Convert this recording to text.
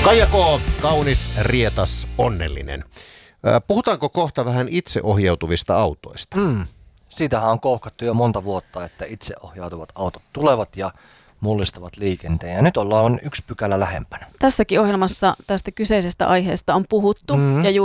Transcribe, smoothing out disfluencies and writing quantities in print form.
Kaija K., kaunis, rietas, onnellinen. Puhutaanko kohta vähän itseohjautuvista autoista? Siitähän on kohkattu jo monta vuotta, että itseohjautuvat autot tulevat ja mullistavat liikenteen. Ja nyt ollaan yksi pykälä lähempänä. Tässäkin ohjelmassa tästä kyseisestä aiheesta on puhuttu ja